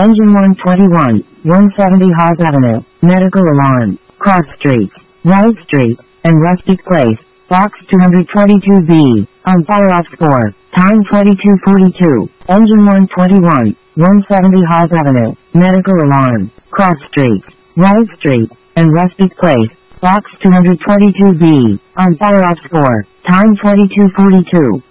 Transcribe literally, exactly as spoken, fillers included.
Engine one twenty-one, one seventy Haas Avenue, medical alarm, cross streets, Wall Street, and Rustic Place, box two twenty-two B, on fire off score, time twenty-two forty-two, engine one twenty-one, one seventy Haas Avenue, medical alarm, cross streets, Wall Street, and Rustic Place, box two twenty-two B, on fire off score, time twenty-two forty-two.